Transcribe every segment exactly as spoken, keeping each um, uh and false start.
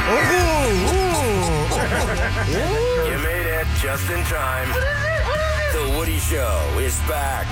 You made it just in time. The Woody Show is back.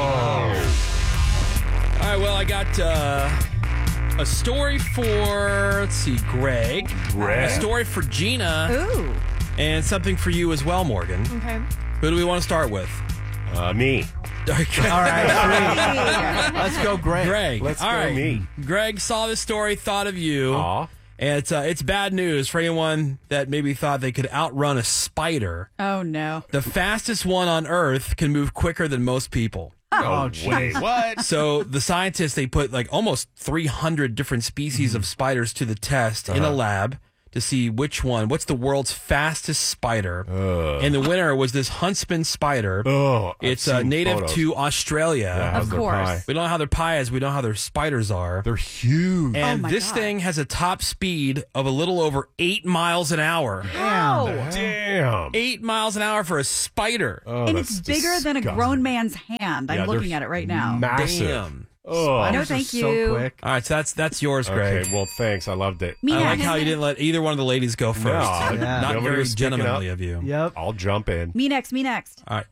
All right, well, I got uh, a story for, let's see, Greg. Greg. A story for Gina. Ooh. And something for you as well, Morgan. Okay. Who do we want to start with? Uh, me. Okay. All right, sweet. Let's go, Greg. Greg. Let's All go right. me. Greg saw this story, thought of you. Aw. And it's, uh, it's bad news for anyone that maybe thought they could outrun a spider. Oh, no. The fastest one on Earth can move quicker than most people. Oh, wait, what? So the scientists, they put like almost three hundred different species of spiders to the test in a lab to see which one, what's the world's fastest spider. And the winner was this huntsman spider. Oh, I've It's uh, seen native photos. to Australia. Yeah, how's Of their course. pie? We don't know how their pie is. We know how their spiders are. They're huge. And Oh my this God. thing has a top speed of a little over eight miles an hour. How? Damn. Eight miles an hour for a spider. Oh, And that's it's bigger than a disgusting. grown man's hand. I'm Yeah, looking they're at it right now. Massive. Damn. Oh. No, Those are thank so you. quick. All right, so that's that's yours, Greg. Okay, well, thanks. I loved it. Me I like next. how you didn't let either one of the ladies go first. No, Yeah. Not nobody very was speaking gentlemanly up. of you. Yep. I'll jump in. Me next. Me next. All right.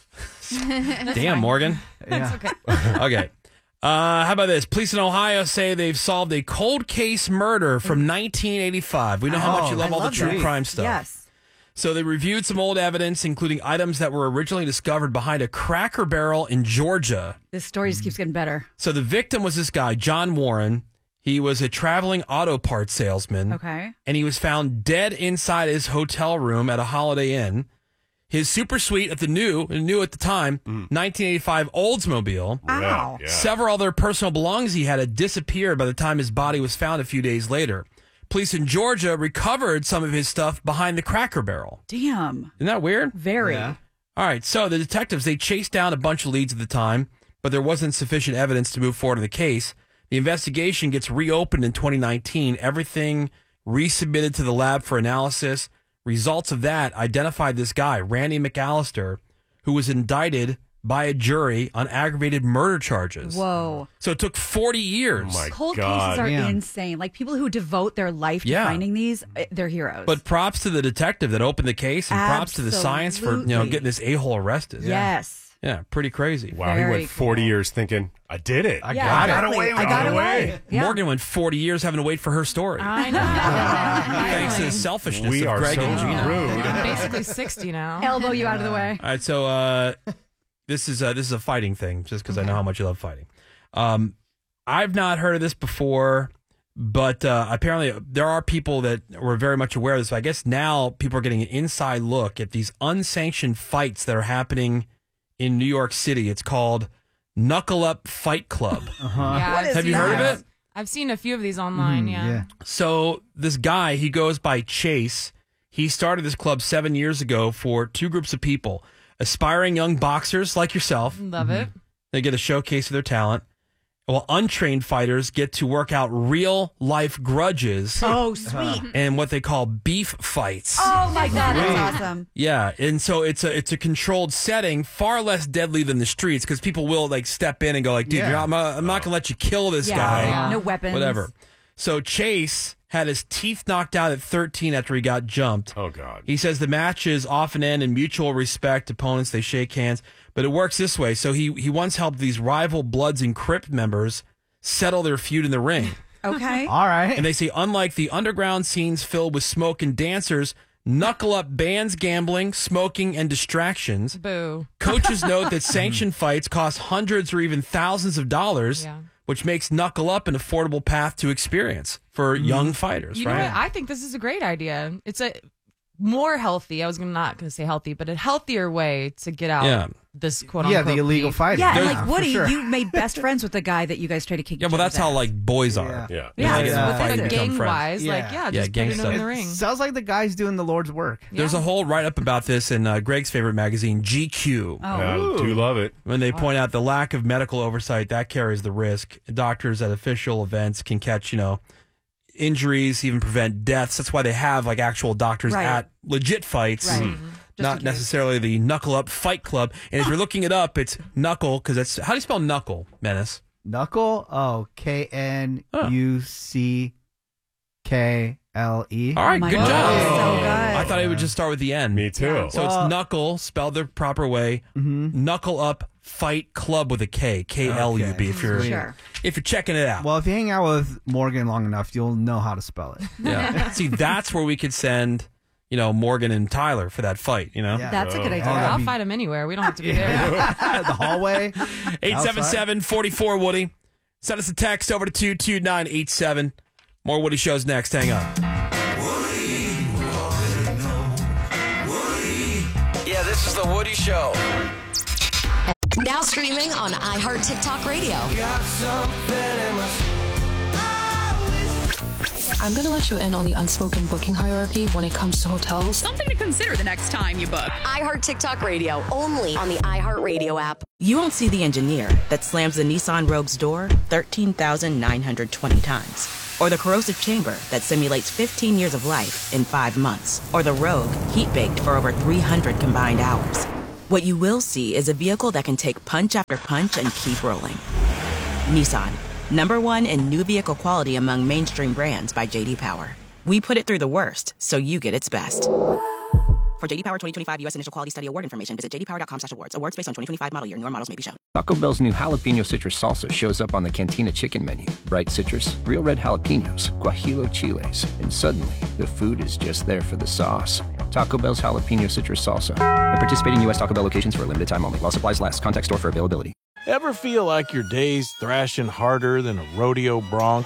Damn, Morgan. Yeah. Okay. Uh, how about this? Police in Ohio say they've solved a cold case murder from nineteen eighty-five. We know how much you Oh, love I all love the true this. crime stuff. Yes. So they reviewed some old evidence, including items that were originally discovered behind a Cracker Barrel in Georgia. This story just keeps getting better. So the victim was this guy, John Warren. He was a traveling auto parts salesman. Okay. And he was found dead inside his hotel room at a Holiday Inn. His super suite at the new, new at the time, nineteen eighty-five Oldsmobile. Ow. Yeah. Several other personal belongings he had had disappeared by the time his body was found a few days later. Police in Georgia recovered some of his stuff behind the Cracker Barrel. Damn. Isn't that weird? Very. Yeah. All right, so the detectives, they chased down a bunch of leads at the time, but there wasn't sufficient evidence to move forward in the case. The investigation gets reopened in twenty nineteen. Everything resubmitted to the lab for analysis. Results of that identified this guy, Randy McAllister, who was indicted by a jury on aggravated murder charges. Whoa. So it took forty years. Oh, my Cold God. cases are Damn. insane. Like people who devote their life to Yeah. finding these, eh, they're heroes. But props to the detective that opened the case, and props to the science for you know Absolutely. getting this a-hole arrested. yes. Yeah, pretty crazy. Wow, he Very went forty cool. years thinking, I did it. I Yeah, got it. exactly. away with I got it. away. Yeah. Morgan went forty years having to wait for her story. I know. Thanks to the selfishness We of are Greg so and Gina. rude. I'm basically sixty now. Elbow you out of the way. All right, so uh, this is uh, this is a fighting thing, just because I know how much you love fighting. Um, I've not heard of this before, but uh, apparently there are people that were very much aware of this. I guess now people are getting an inside look at these unsanctioned fights that are happening in New York City. It's called Knuckle Up Fight Club. Yeah, What is Have you heard of that? it? I've seen a few of these online. Mm, yeah. yeah. So this guy, he goes by Chase. He started this club seven years ago for two groups of people, aspiring young boxers like yourself. Love it. They get a showcase of their talent. While untrained fighters get to work out real life grudges Oh, sweet. and what they call beef fights. Oh my God, that's awesome. Yeah, and so it's a it's a controlled setting, far less deadly than the streets, because people will like step in and go like, dude, Yeah. you're not, I'm not, I'm not gonna let you kill this Yeah, guy. yeah. No weapons. Whatever. So Chase had his teeth knocked out at thirteen after he got jumped. Oh, God. He says the matches often end in mutual respect. Opponents, they shake hands. But it works this way. So he, he once helped these rival Bloods and Crip members settle their feud in the ring. Okay. All right. And they say, unlike the underground scenes filled with smoke and dancers, Knuckle Up bans gambling, smoking, and distractions. Boo. Coaches note that sanctioned fights cost hundreds or even thousands of dollars, Yeah. which makes Knuckle Up an affordable path to experience for young fighters, You know right? what? I think this is a great idea. It's a more healthy. I was gonna not going to say healthy, but a healthier way to get out Yeah. this quote yeah, unquote the illegal beef. fighting. Yeah, and There's- like for Woody, sure. you made best friends with the guy that you guys tried to kick. Yeah, each well, that's other's how ass. like boys are. Yeah. Yeah, They just get in a with fight like and become gang friends. wise, Yeah. like yeah, Yeah, just gang put it stuff. in the ring. Sounds like the guy's doing the Lord's work. There's a whole write up about this in uh, Greg's favorite magazine, G Q. Oh, I do love it. When they point out the lack of medical oversight, that carries the risk. Doctors at official events can catch, you know, injuries, even prevent deaths. That's why they have like actual doctors Right. at legit fights, Right. mm, Mhm. Just not in case. necessarily the Knuckle Up Fight Club. And if you're looking it up, it's Knuckle because that's how do you spell Knuckle, Menace? Knuckle. Oh, K N U C K L E. All right, my good God. job. So good. I thought it would just start with the N. Me too. So Well- it's knuckle, spelled the proper way. Knuckle up, fight club with a K, K L U B. Okay, If you're Sure. if you're checking it out. Well, if you hang out with Morgan long enough, you'll know how to spell it. Yeah. See, that's where we could send, you know, Morgan and Tyler for that fight. You know, Yeah. That's a good idea. Oh, that'd I'll be- fight him anywhere. We don't have to be there. The hallway. eight seven seven, four four Woody. Send us a text over to two two nine eight seven. More Woody shows next. Hang on. Yeah, this is the Woody Show. Now streaming on iHeart TikTok Radio. I'm going to let you in on the unspoken booking hierarchy when it comes to hotels. Something to consider the next time you book. iHeart TikTok Radio, only on the iHeart Radio app. You won't see the engineer that slams the Nissan Rogue's door thirteen thousand nine hundred twenty times. Or the corrosive chamber that simulates fifteen years of life in five months. Or the Rogue heat-baked for over three hundred combined hours. What you will see is a vehicle that can take punch after punch and keep rolling. Nissan, number one in new vehicle quality among mainstream brands by J D Power. We put it through the worst, so you get its best. For J D Power twenty twenty-five U S Initial Quality Study Award information, visit j d power dot com slash awards. Awards based on twenty twenty-five model year. Newer models may be shown. Taco Bell's new jalapeno citrus salsa shows up on the Cantina chicken menu. Bright citrus, real red jalapenos, guajillo chiles, and suddenly the food is just there for the sauce. Taco Bell's jalapeno citrus salsa. At participating U S Taco Bell locations for a limited time only. While supplies last. Contact store for availability. Ever feel like your day's thrashing harder than a rodeo bronc?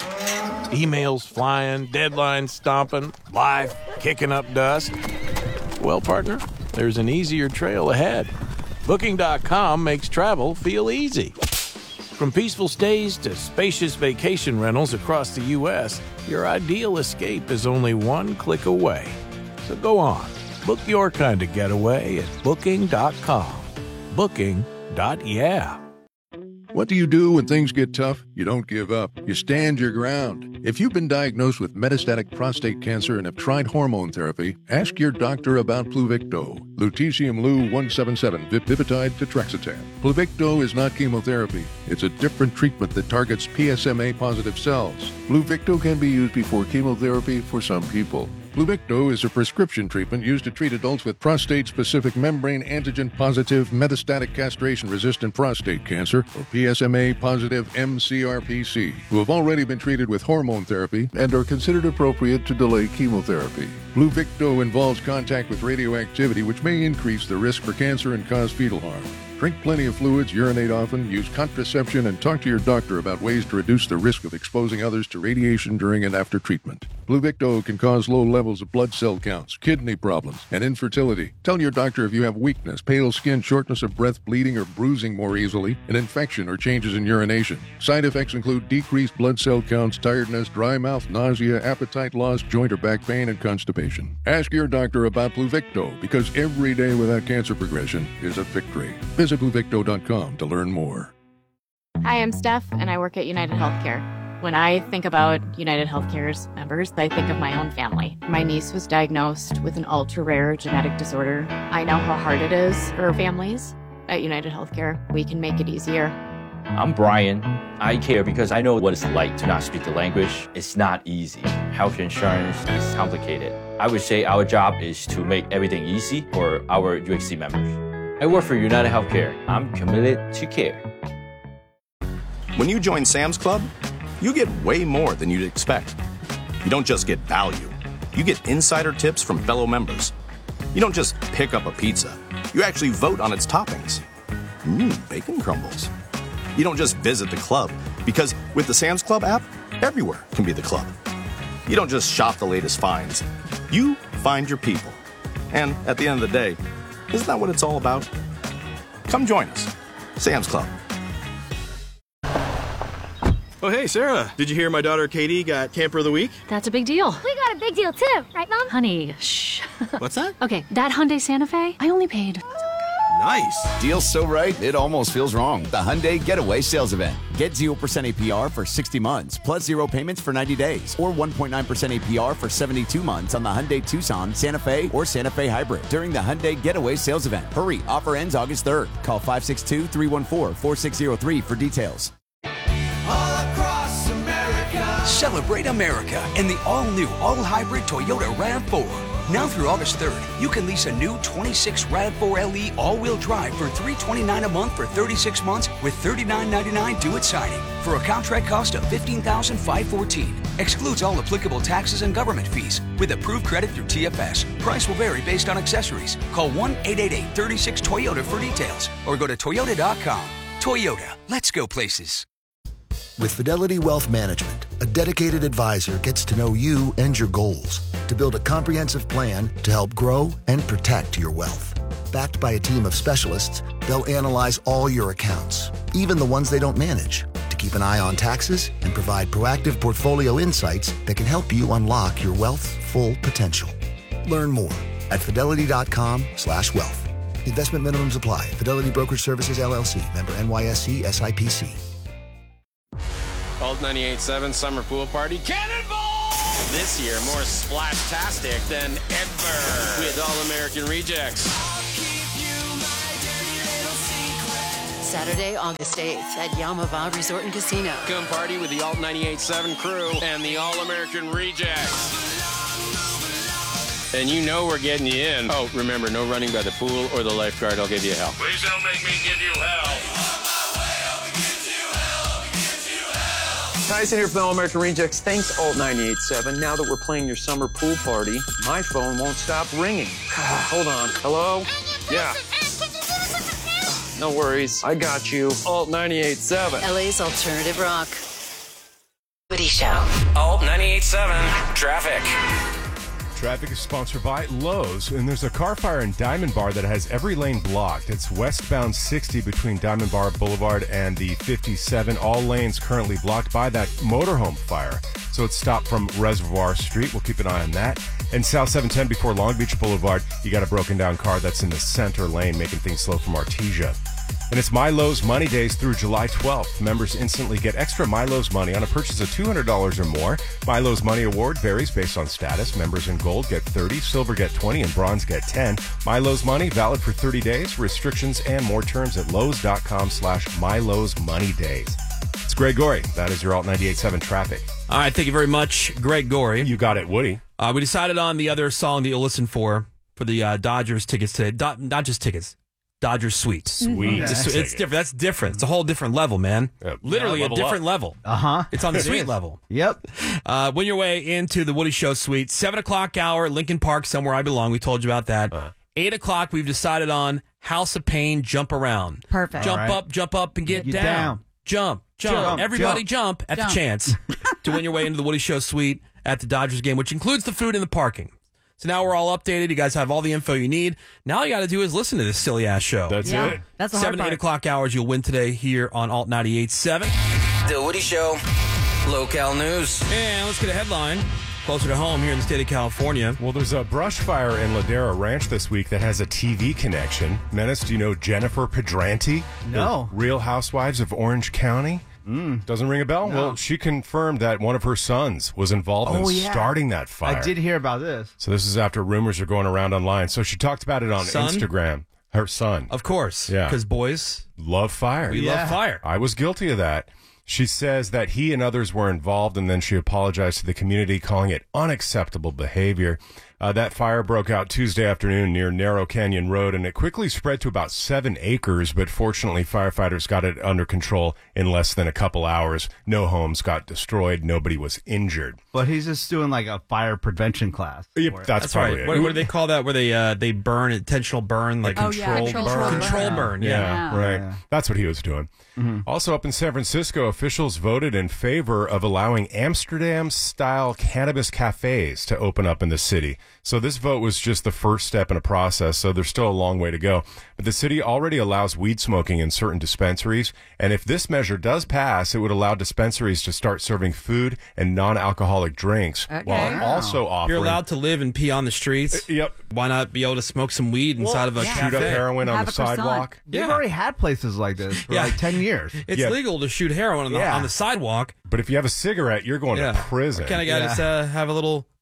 Emails flying, deadlines stomping, life kicking up dust? Well, partner, there's an easier trail ahead. Booking dot com makes travel feel easy. From peaceful stays to spacious vacation rentals across the U S, your ideal escape is only one click away. So go on, book your kind of getaway at Booking dot com. Booking. Yeah. What do you do when things get tough? You don't give up. You stand your ground. If you've been diagnosed with metastatic prostate cancer and have tried hormone therapy, ask your doctor about Pluvicto. Lutetium Lu one seventy-seven, Vipitide Tetraxetan. Pluvicto is not chemotherapy. It's a different treatment that targets P S M A-positive cells. Pluvicto can be used before chemotherapy for some people. Pluvicto is a prescription treatment used to treat adults with prostate-specific membrane antigen-positive metastatic castration-resistant prostate cancer, or P S M A-positive M C R P C, who have already been treated with hormone therapy and are considered appropriate to delay chemotherapy. Pluvicto involves contact with radioactivity, which may increase the risk for cancer and cause fetal harm. Drink plenty of fluids, urinate often, use contraception, and talk to your doctor about ways to reduce the risk of exposing others to radiation during and after treatment. Pluvicto can cause low levels of blood cell counts, kidney problems, and infertility. Tell your doctor if you have weakness, pale skin, shortness of breath, bleeding or bruising more easily, an infection or changes in urination. Side effects include decreased blood cell counts, tiredness, dry mouth, nausea, appetite loss, joint or back pain, and constipation. Ask your doctor about Pluvicto, because every day without cancer progression is a victory. Visit Pluvicto dot com to learn more. Hi, I'm Steph, and I work at United Healthcare. When I think about United Healthcare's members, I think of my own family. My niece was diagnosed with an ultra-rare genetic disorder. I know how hard it is for families. At United Healthcare, we can make it easier. I'm Brian. I care because I know what it's like to not speak the language. It's not easy. Health insurance is complicated. I would say our job is to make everything easy for our U H C members. I work for United Healthcare. I'm committed to care. When you join Sam's Club, you get way more than you'd expect. You don't just get value. You get insider tips from fellow members. You don't just pick up a pizza. You actually vote on its toppings. Mmm, bacon crumbles. You don't just visit the club, because with the Sam's Club app, everywhere can be the club. You don't just shop the latest finds. You find your people. And at the end of the day, isn't that what it's all about? Come join us. Sam's Club. Oh, hey, Sarah. Did you hear my daughter Katie got Camper of the Week? That's a big deal. We got a big deal too, right, Mom? Honey, shh. What's that? Okay, that Hyundai Santa Fe, I only paid. Nice. Deal's so right, it almost feels wrong. The Hyundai Getaway Sales Event. Get zero percent A P R for sixty months, plus zero payments for ninety days, or one point nine percent A P R for seventy-two months on the Hyundai Tucson, Santa Fe, or Santa Fe Hybrid during the Hyundai Getaway Sales Event. Hurry, offer ends August third. Call five six two, three one four, four six zero three for details. All across America. Celebrate America in the all-new, all-hybrid Toyota RAV four. Now through August third, you can lease a new twenty-six RAV four L E all-wheel drive for three hundred twenty-nine dollars a month for thirty-six months with thirty-nine ninety-nine due at signing for a contract cost of fifteen thousand five hundred fourteen dollars. Excludes all applicable taxes and government fees with approved credit through T F S. Price will vary based on accessories. Call one eight eight eight, three six, Toyota for details or go to toyota dot com. Toyota, let's go places. With Fidelity Wealth Management, a dedicated advisor gets to know you and your goals to build a comprehensive plan to help grow and protect your wealth. Backed by a team of specialists, they'll analyze all your accounts, even the ones they don't manage, to keep an eye on taxes and provide proactive portfolio insights that can help you unlock your wealth's full potential. Learn more at fidelity dot com slash wealth. Investment minimums apply. Fidelity Brokerage Services, L L C. Member N Y S E S I P C. Alt ninety-eight point seven Summer Pool Party Cannonball! This year, more splash-tastic than ever with All-American Rejects. Saturday, August eighth at Yamava Resort and Casino. Come party with the Alt ninety-eight point seven crew and the All-American Rejects. And you know we're getting you in. Oh, remember, no running by the pool or the lifeguard. I'll give you hell. Please don't make me give you hell. Tyson here from the All-American Rejects. Thanks, Alt ninety-eight point seven. Now that we're playing your summer pool party, my phone won't stop ringing. God, hold on. Hello? Yeah. No worries. I got you. Alt ninety-eight point seven. L A's alternative rock. Woody Show. Alt ninety-eight point seven. Traffic. Traffic is sponsored by Lowe's, and there's a car fire in Diamond Bar that has every lane blocked. It's westbound sixty between Diamond Bar Boulevard and the fifty-seven. All lanes currently blocked by that motorhome fire. So it's stopped from Reservoir Street. We'll keep an eye on that. And South seven ten before Long Beach Boulevard, you got a broken down car that's in the center lane, making things slow from Artesia. And it's MyLowe's Money Days through July twelfth. Members instantly get extra MyLowe's money on a purchase of two hundred dollars or more. MyLowe's Money Award varies based on status. Members in gold get thirty, silver get twenty, and bronze get ten. MyLowe's Money valid for thirty days. Restrictions and more terms at lowes.com slash MyLowe's Money Days. It's Greg Gorey. That is your Alt ninety-eight point seven traffic. All right, thank you very much, Greg Gorey. You got it, Woody. Uh, we decided on the other song that you'll listen for for the uh, Dodgers tickets today. Do- not just tickets. Dodgers Suite. Sweet. It's, it's different. That's different. It's a whole different level, man. Yeah, Literally yeah, a different up. level. Uh-huh. It's on the It suite is. level. Yep. Uh, win your way into the Woody Show Suite. Seven o'clock hour, Lincoln Park, somewhere I belong. We told you about that. Uh-huh. Eight o'clock, we've decided on House of Pain, Jump Around. Perfect. Jump All right. up, jump up, and get, Get down. down. Jump, jump. Jump, Everybody jump, at Jump. the chance to win your way into the Woody Show Suite at the Dodgers game, which includes the food and the parking. So now we're all updated. You guys have all the info you need. Now all you got to do is listen to this silly ass show. That's Yeah, it. that's the hard Seven, part. eight o'clock hours. You'll win today here on Alt ninety-eight point seven. The Woody Show. Local news. And let's get a headline closer to home here in the state of California. Well, there's a brush fire in Ladera Ranch this week that has a T V connection. Menace, do you know Jennifer Pedranti? No. The Real Housewives of Orange County? Mm. Doesn't ring a bell? No. Well, she confirmed that one of her sons was involved Oh, in yeah. starting that fire. I did hear about this. So this is after rumors are going around online. So she talked about it on Son? Instagram. Her son. Of course. Yeah. Because boys Love fire. We Yeah. love fire. I was guilty of that. She says that he and others were involved, and then she apologized to the community, calling it unacceptable behavior. Uh, that fire broke out Tuesday afternoon near Narrow Canyon Road, and it quickly spread to about seven acres, but fortunately firefighters got it under control in less than a couple hours. No homes got destroyed. Nobody was injured. But he's just doing like a fire prevention class. Yep, for it. that's, That's probably right. it. What, what do they call that? Where they uh, they burn, intentional burn, like Oh, yeah, controlled controlled burn. burn. Control burn. Yeah. Yeah, Yeah. right. Yeah. That's what he was doing. Mm-hmm. Also up in San Francisco, officials voted in favor of allowing Amsterdam-style cannabis cafes to open up in the city. So this vote was just the first step in a process, so there's still a long way to go. But the city already allows weed smoking in certain dispensaries, and if this measure does pass, it would allow dispensaries to start serving food and non-alcoholic drinks, Okay. while Wow. also offering... You're allowed to live and pee on the streets. Yep. Why not be able to smoke some weed inside of a yeah. cafe? Shoot up heroin on Have the a croissant. sidewalk. They've Yeah. already had places like this for Yeah. like ten years. It's Yeah. legal to shoot heroin on the, Yeah. on the sidewalk. But if you have a cigarette, you're going Yeah. to prison. Kind of got to Yeah. uh, have a little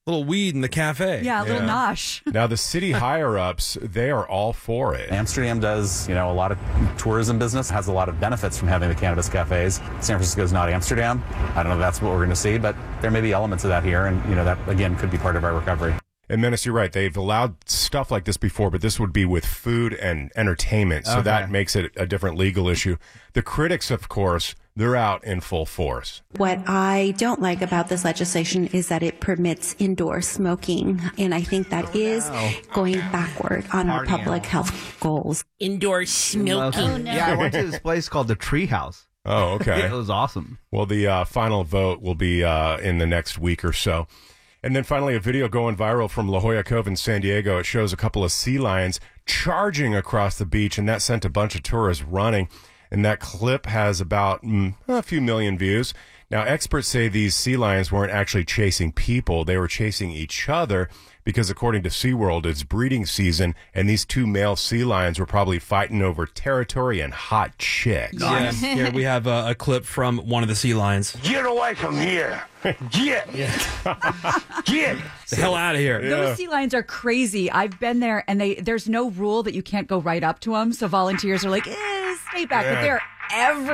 little weed in the cafe. Yeah, a little nosh. Now, the city higher-ups, they are all for it. Amsterdam does, you know, a lot of tourism business, has a lot of benefits from having the cannabis cafes. San Francisco is not Amsterdam. I don't know if that's what we're going to see, but there may be elements of that here, and, you know, that, again, could be part of our recovery. And Menace, you're right. They've allowed stuff like this before, but this would be with food and entertainment, so Okay. that makes it a different legal issue. The critics, of course, they're out in full force. What I don't like about this legislation is that it permits indoor smoking, and I think that is going backward on our public health goals. Indoor smoking. Yeah, I went to this place called the Treehouse. Oh, okay. It was awesome. Well, the uh, final vote will be uh, in the next week or so. And then finally, a video going viral from La Jolla Cove in San Diego. It shows a couple of sea lions charging across the beach, and that sent a bunch of tourists running. And that clip has about mm, a few million views. Now, experts say these sea lions weren't actually chasing people. They were chasing each other because, according to SeaWorld, it's breeding season, and these two male sea lions were probably fighting over territory and hot chicks. Yeah. Here we have a, a clip from one of the sea lions. Get away from here. Get. Get. The hell out of here. Those sea lions are crazy. I've been there, and they there's no rule that you can't go right up to them. So volunteers are like, eh, stay back. Yeah. But they're every